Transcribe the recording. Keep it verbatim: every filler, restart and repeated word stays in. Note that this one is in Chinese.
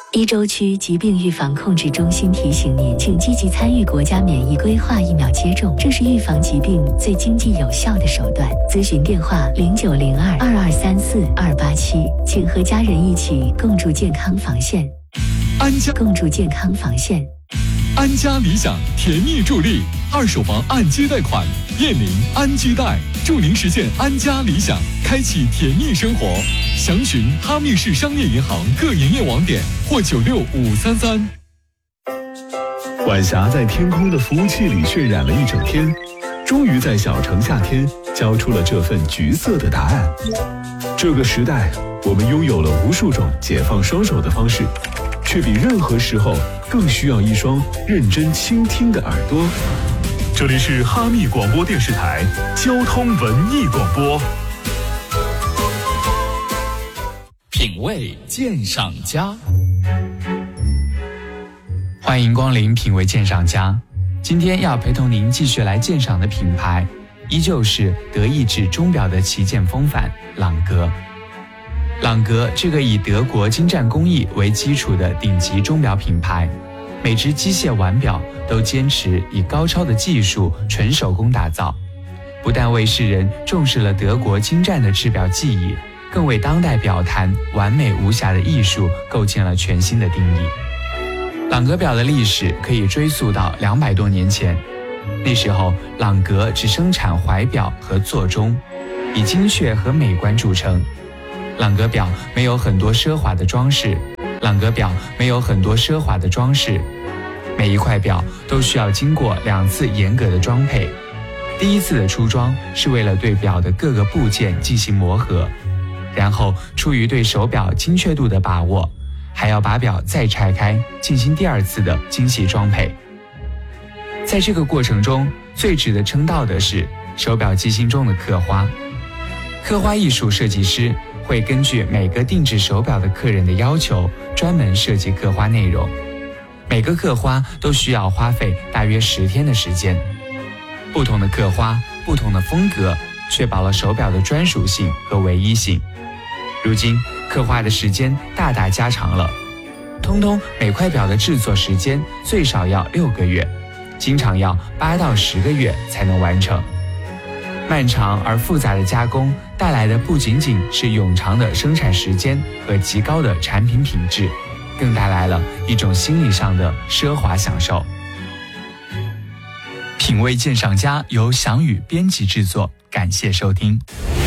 一州区疾病预防控制中心提醒您，请积极参与国家免疫规划疫苗接种，这是预防疾病最经济有效的手段。咨询电话零九零二二二三四二八七，请和家人一起共筑健康防线。 安家共筑健康防线。 安家理想甜蜜助力，二手房按揭贷款，燕林安居贷，助您实现安家理想，开启甜蜜生活。详询哈密市商业银行各营业网点或九六五三三。 晚霞在天空的服务器里渲染了一整天，终于在小城夏天交出了这份橘色的答案。这个时代，我们拥有了无数种解放双手的方式，却比任何时候更需要一双认真倾听的耳朵。这里是哈密广播电视台交通文艺广播。 品味鉴赏家，欢迎光临品味鉴赏家。今天要陪同您继续来鉴赏的品牌，依旧是德意志钟表的旗舰风范朗格。朗格这个以德国精湛工艺为基础的顶级钟表品牌，每只机械腕表都坚持以高超的技术纯手工打造，不但为世人重视了德国精湛的制表技艺，更为当代表坛完美无瑕的艺术构建了全新的定义。朗格表的历史可以追溯到两百多年前，那时候朗格只生产怀表和座钟，以精确和美观著称。朗格表没有很多奢华的装饰，朗格表没有很多奢华的装饰，每一块表都需要经过两次严格的装配。第一次的出装是为了对表的各个部件进行磨合，然后出于对手表精确度的把握，还要把表再拆开进行第二次的精细装配。在这个过程中，最值得称道的是手表机芯中的刻花。刻花艺术设计师会根据每个定制手表的客人的要求，专门设计刻花内容。每个刻花都需要花费大约十天的时间。不同的刻花，不同的风格，确保了手表的专属性和唯一性。如今，刻花的时间大大加长了，通通每块表的制作时间最少要六个月，经常要八到十个月才能完成。漫长而复杂的加工带来的不仅仅是永长的生产时间和极高的产品品质，更带来了一种心理上的奢华享受。品味鉴赏家由翔宇编辑制作，感谢收听。